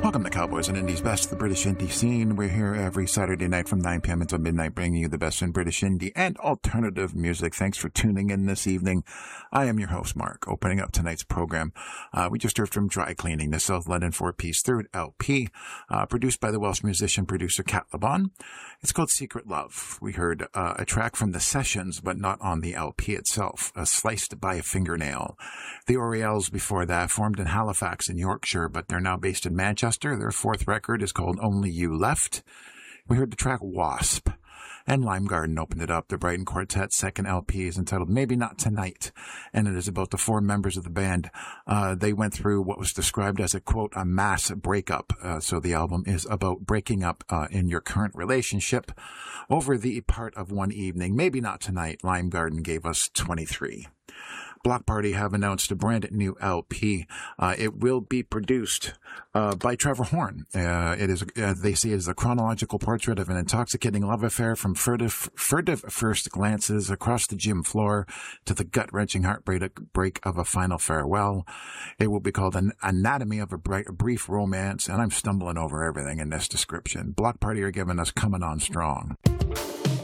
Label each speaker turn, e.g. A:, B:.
A: Welcome to Cowboys and Indies Best, the British indie scene. We're here every Saturday night from 9 p.m. until midnight, bringing you the best in British indie and alternative music. Thanks for tuning in this evening. I am your host, Mark. Opening up tonight's program, we just heard from Dry Cleaning, the South London four-piece third LP, produced by the Welsh musician producer Cat LeBon. It's called Secret Love. We heard a track from the sessions, but not on the LP itself, Sliced by a Fingernail. The Oriels before that formed in Halifax in Yorkshire, but they're now based in Manchester. Their fourth record is called Only You Left. We heard the track Wasp. And Lime Garden opened it up. The Brighton Quartet's second LP is entitled Maybe Not Tonight, and it is about the four members of the band. They went through what was described as a, quote, a mass breakup. So the album is about breaking up in your current relationship over the part of one evening. Maybe Not Tonight. Lime Garden gave us 23. Block Party have announced a brand new LP. It will be produced by Trevor Horn. It is, they say, it is a chronological portrait of an intoxicating love affair from furtive first glances across the gym floor to the gut-wrenching heartbreak of a final farewell. It will be called An Anatomy of a Brief Romance, and I'm stumbling over everything in this description. Block Party are giving us Coming On Strong.